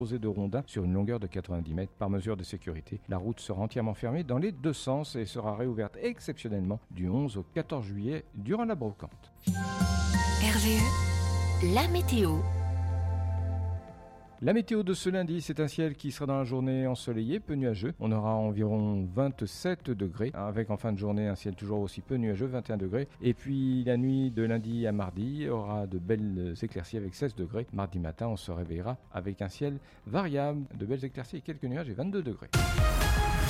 composé de rondins sur une longueur de 90 mètres. Par mesure de sécurité, la route sera entièrement fermée dans les deux sens et sera réouverte exceptionnellement du 11 au 14 juillet durant la brocante. RVE, la météo. La météo de ce lundi, c'est un ciel qui sera dans la journée ensoleillé, peu nuageux. On aura environ 27 degrés, avec en fin de journée un ciel toujours aussi peu nuageux, 21 degrés. Et puis la nuit de lundi à mardi aura de belles éclaircies avec 16 degrés. Mardi matin, on se réveillera avec un ciel variable, de belles éclaircies et quelques nuages et 22 degrés.